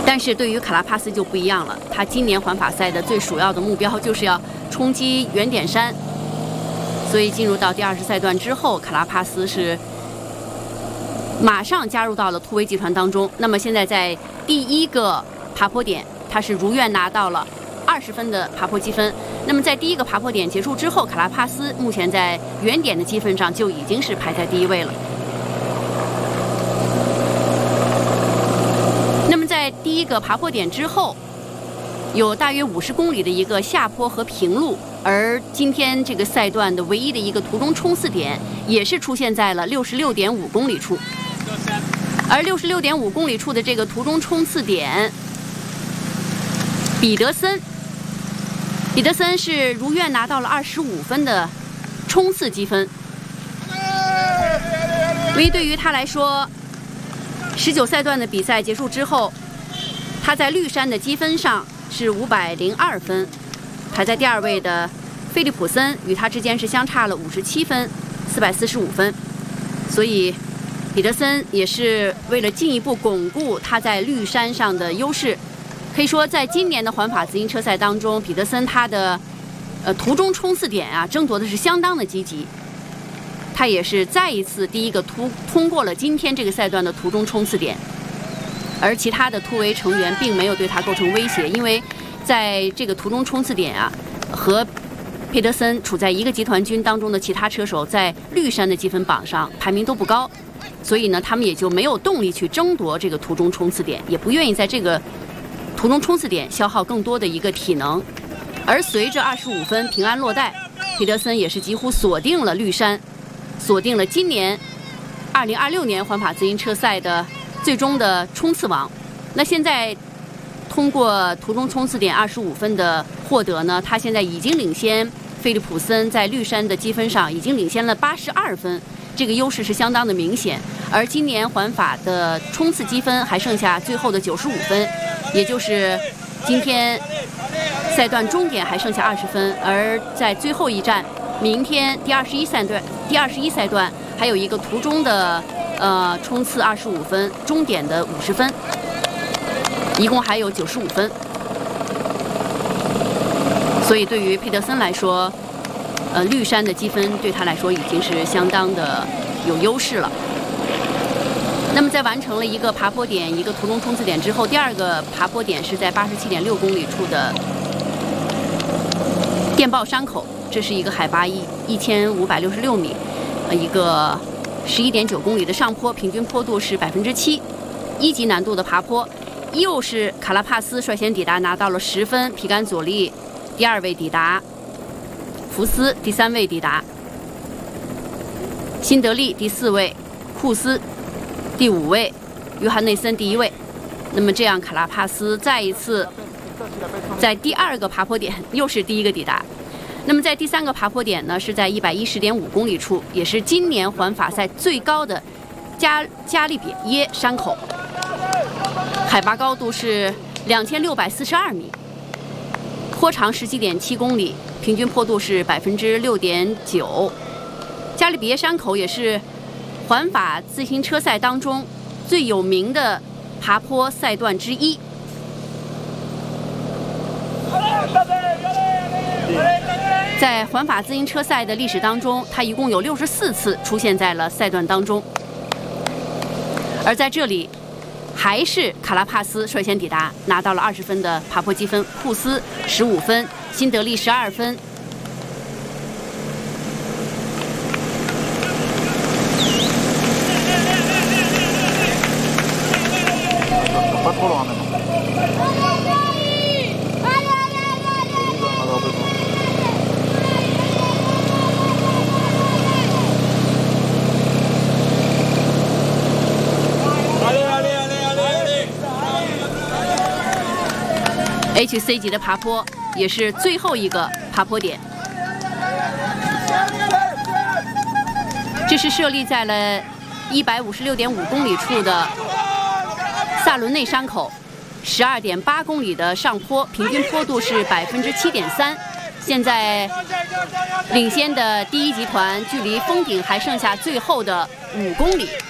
但是对于卡拉帕斯就不一样了，他今年环法赛的最主要的目标就是要冲击圆点山，所以进入到第20赛段之后，卡拉帕斯是马上加入到了突围集团当中。那么现在在第1个爬坡点，他是如愿拿到了20分的爬坡积分。那么在第1个爬坡点结束之后，卡拉帕斯目前在圆点的积分上就已经是排在第1位了。那么在第1个爬坡点之后，有大约50公里的一个下坡和平路，而今天这个赛段的唯一的一个途中冲刺点也是出现在了66.5公里处。而66.5公里处的这个途中冲刺点，彼得森是如愿拿到了25分的冲刺积分。因为对于他来说，19赛段的比赛结束之后，他在绿山的积分上是502分，排在第2位的菲利普森与他之间是相差了57分，445分。所以彼得森也是为了进一步巩固他在绿山上的优势，可以说在今年的环法自行车赛当中，彼得森他的途中冲刺点啊争夺的是相当的积极。他也是再一次第1个通过了今天这个赛段的途中冲刺点，而其他的突围成员并没有对他构成威胁，因为在这个途中冲刺点啊，和佩德森处在一个集团军当中的其他车手在绿山的积分榜上排名都不高，所以呢，他们也就没有动力去争夺这个途中冲刺点，也不愿意在这个途中冲刺点消耗更多的一个体能。而随着25分平安落袋，佩德森也是几乎锁定了绿山，锁定了今年2026年环法自行车赛的最终的冲刺王。那现在通过途中冲刺点25分的获得呢，他现在已经领先菲利普森在绿山的积分上已经领先了82分，这个优势是相当的明显。而今年环法的冲刺积分还剩下最后的95分，也就是今天赛段终点还剩下20分，而在最后一站，明天第21赛段还有一个途中的冲刺25分，终点的50分，一共还有95分。所以对于佩德森来说，绿山的积分对他来说已经是相当的有优势了。那么在完成了一个爬坡点、一个途中冲刺点之后，第2个爬坡点是在87.6公里处的电报山口，这是一个海拔1566米，一个11.9公里的上坡，平均坡度是7%，1级难度的爬坡。又是卡拉帕斯率先抵达，拿到了10分，皮甘佐利第2位抵达，福斯第3位抵达，辛德利第4位，库斯第5位，约翰内森第1位。那么这样卡拉帕斯再一次在第2个爬坡点又是第1个抵达。那么在第3个爬坡点呢，是在110.5公里处，也是今年环法赛最高的加利比耶山口，海拔高度是2642米，坡长17.7公里，平均坡度是6.9%。加利比耶山口也是环法自行车赛当中最有名的爬坡赛段之一。在环法自行车赛的历史当中，它一共有64次出现在了赛段当中，而在这里还是卡拉帕斯率先抵达，拿到了20分的爬坡积分，库斯15分，辛德利12分。HC 级的爬坡也是最后一个爬坡点，这是设立在了156.5公里处的萨伦内山口，12.8公里的上坡，平均坡度是7.3%。现在领先的第1集团距离峰顶还剩下最后的5公里。